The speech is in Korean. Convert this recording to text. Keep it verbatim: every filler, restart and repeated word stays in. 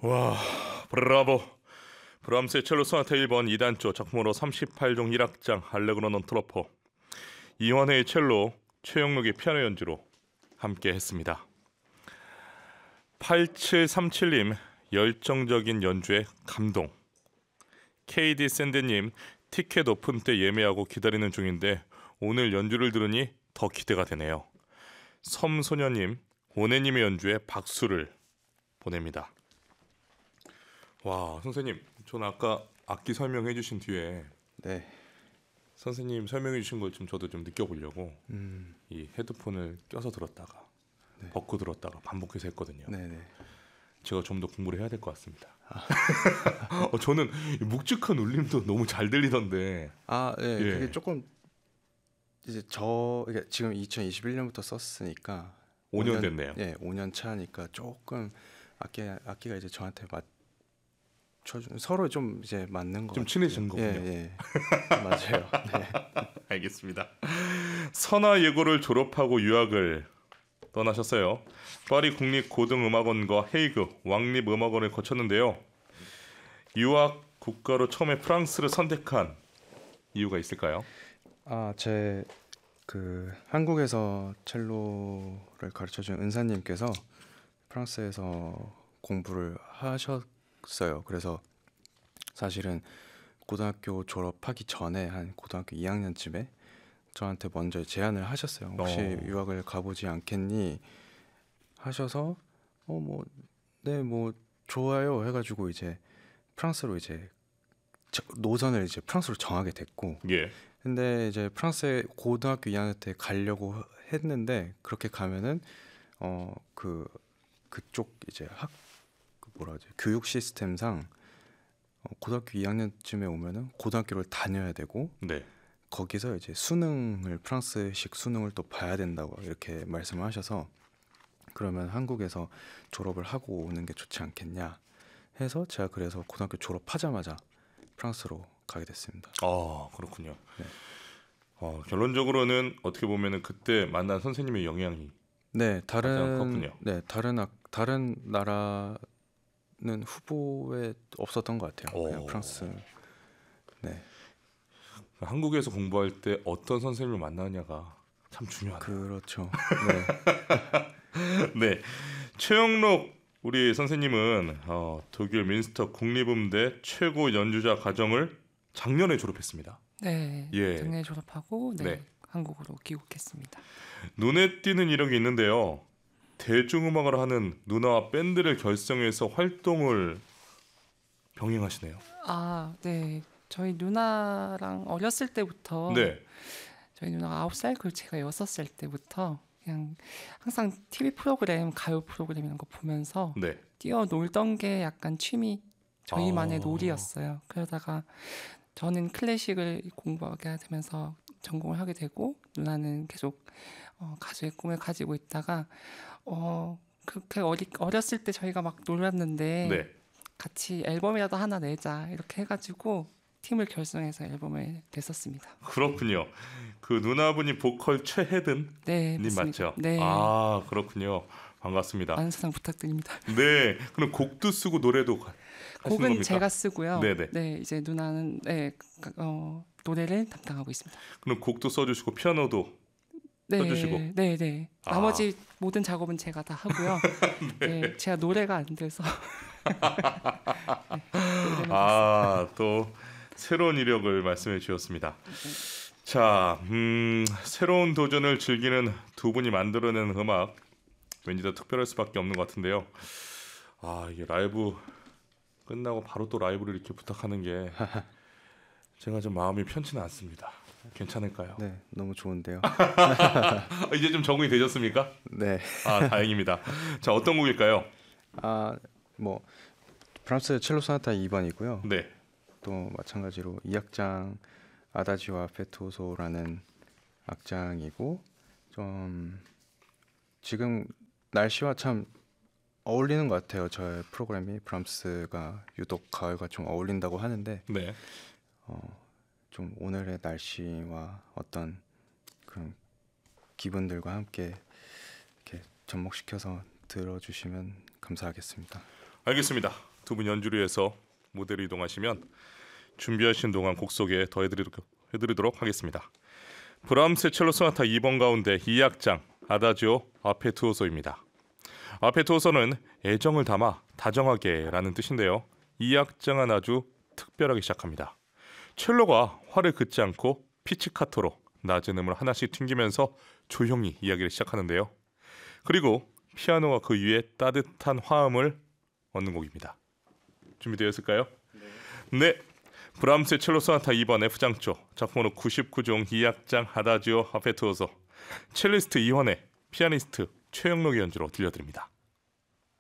와, 브라보. 브람스의 첼로 소나타 일 번 이 단조 작품으로 삼십팔 종 일 악장 알레그로 non 트로포, 이완회의 첼로, 최영록의 피아노 연주로 함께 했습니다. 팔칠삼칠님 열정적인 연주에 감동. 케이디 샌드님 티켓 오픈 때 예매하고 기다리는 중인데 오늘 연주를 들으니 더 기대가 되네요. 섬소녀님 오네님의 연주에 박수를 보냅니다. 와, 선생님, 저는 아까 악기 설명해 주신 뒤에 네. 선생님 설명해 주신 걸 좀 저도 좀 느껴보려고 음. 이 헤드폰을 껴서 들었다가 네. 벗고 들었다가 반복해서 했거든요. 네네. 제가 좀 더 공부를 해야 될 것 같습니다. 아. 어, 저는 이 묵직한 울림도 너무 잘 들리던데. 아, 네. 예. 그게 조금 이제 저 이게 지금 이천이십일 년부터 썼으니까 오 년 됐네요. 예, 오 년 차니까 조금 악기 악기가 이제 저한테 맞춰 서로 좀 이제 맞는 거. 좀 친해진 거군요. 예, 예. 맞아요. 네. 알겠습니다. 선화 예고를 졸업하고 유학을 떠나셨어요. 파리 국립고등음악원과 헤이그 왕립음악원을 거쳤는데요. 유학 국가로 처음에 프랑스를 선택한 이유가 있을까요? 아, 제 그 한국에서 첼로를 가르쳐준 은사님께서 프랑스에서 공부를 하셨어요. 그래서 사실은 고등학교 졸업하기 전에 한 고등학교 이 학년쯤에 저한테 먼저 제안을 하셨어요. 혹시 어. 유학을 가보지 않겠니? 하셔서 어 뭐 네 뭐 좋아요 해가지고 이제 프랑스로 이제 저- 노선을 이제 프랑스로 정하게 됐고, 예. 근데 이제 프랑스에 고등학교 이 학년 때 가려고 했는데 그렇게 가면은 어 그 그쪽 이제 학 그 뭐라 하지 교육 시스템상 어, 고등학교 이 학년쯤에 오면은 고등학교를 다녀야 되고 네. 거기서 이제 수능을 프랑스식 수능을 또 봐야 된다고 이렇게 말씀을 하셔서 그러면 한국에서 졸업을 하고 오는 게 좋지 않겠냐 해서 제가 그래서 고등학교 졸업하자마자 프랑스로 가게 됐습니다. 아, 그렇군요. 네. 어, 결론적으로는 어떻게 보면은 그때 만난 선생님의 영향이 네, 가장 다른 컸군요. 네 다른 학 다른 나라는 후보에 없었던 것 같아요. 그냥 오. 프랑스. 네, 한국에서 공부할 때 어떤 선생님을 만나냐가 참 중요하네요. 그렇죠. 네, 최영록 우리 선생님은 어, 독일 민스터 국립음대 최고 연주자 과정을 작년에 졸업했습니다. 네, 예. 작년에 졸업하고 네, 네. 한국으로 귀국했습니다. 눈에 띄는 이력이 있는데요. 대중음악을 하는 누나와 밴드를 결성해서 활동을 병행하시네요. 아, 네, 저희 누나랑 어렸을 때부터 네. 저희 누나가 아홉 살, 그리고 제가 여섯 살 때부터 그냥 항상 티비 프로그램, 가요 프로그램 이런 거 보면서 네. 뛰어놀던 게 약간 취미, 저희만의 아. 놀이였어요. 그러다가 저는 클래식을 공부하게 되면서 전공을 하게 되고 누나는 계속 어, 가수의 꿈을 가지고 있다가 어, 그렇게 어리, 어렸을 때 저희가 막 놀았는데 네. 같이 앨범이라도 하나 내자 이렇게 해가지고 팀을 결성해서 앨범을 냈었습니다. 그렇군요. 그 누나분이 보컬 최혜든 네, 님 맞습니다. 맞죠? 네, 아, 그렇군요. 반갑습니다. 많은 사랑 부탁드립니다. 네. 그럼 곡도 쓰고 노래도 가- 하시는 곡은 겁니까? 제가 쓰고요. 네네. 네, 이제 누나는 네, 그, 어, 노래를 담당하고 있습니다. 그럼 곡도 써주시고 피아노도 네, 써주시고. 네, 네. 아. 나머지 모든 작업은 제가 다 하고요. 네. 제가 노래가 안 돼서. 네, 노래는 아, 또 새로운 이력을 말씀해 주셨습니다. 자, 음, 새로운 도전을 즐기는 두 분이 만들어낸 음악 왠지 더 특별할 수밖에 없는 것 같은데요. 아, 이게 라이브 끝나고 바로 또 라이브를 이렇게 부탁하는 게 제가 좀 마음이 편치는 않습니다. 괜찮을까요? 네, 너무 좋은데요. 아, 이제 좀 적응이 되셨습니까? 네, 아, 다행입니다. 자, 어떤 곡일까요? 아 뭐 프랑스 첼로 소나타 이 번이고요. 네. 또 마찬가지로 이 악장 아다지오와 페토소라는 악장이고, 좀 지금 날씨와 참 어울리는 것 같아요. 저의 프로그램이 브람스가 유독 가을과 좀 어울린다고 하는데 네. 좀 오늘의 날씨와 어떤 그런 기분들과 함께 이렇게 접목시켜서 들어주시면 감사하겠습니다. 알겠습니다. 두 분 연주를 위해서 무대로 이동하시면 준비하신 동안 곡 소개 더 해드리도록, 해드리도록 하겠습니다. 브람스의 첼로 소나타 이 번 가운데 이 악장 아다지오 아페투오소입니다. 아페투오소는 애정을 담아 다정하게라는 뜻인데요. 이 악장은 아주 특별하게 시작합니다. 첼로가 화를 긋지 않고 피치카토로 낮은 음을 하나씩 튕기면서 조용히 이야기를 시작하는데요. 그리고 피아노가 그 위에 따뜻한 화음을 얻는 곡입니다. 준비되었을까요? 네. 네. 브람스의 첼로 소나타 이 번 F장조 작품번호 구십구 종 이 악장 아다지오 아페투오소 첼리스트 이원의 피아니스트 최영록의 연주로 들려드립니다.